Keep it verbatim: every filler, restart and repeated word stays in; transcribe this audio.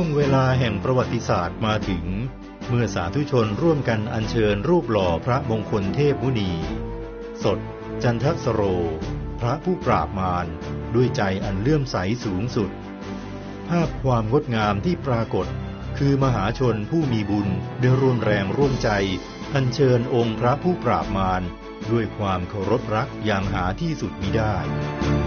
วงเวลาแห่งประวัติศาสตร์มาถึงเมื่อสาธุชนร่วมกันอัญเชิญรูปหล่อพระมงคลเทพมุนีสดจันทสโรพระผู้ปราบมารด้วยใจอันเลื่อมใสสูงสุดภาพความงดงามที่ปรากฏคือมหาชนผู้มีบุญได้ร่วมแรงร่วมใจอัญเชิญองค์พระผู้ปราบมารด้วยความเคารพรักอย่างหาที่สุดมิได้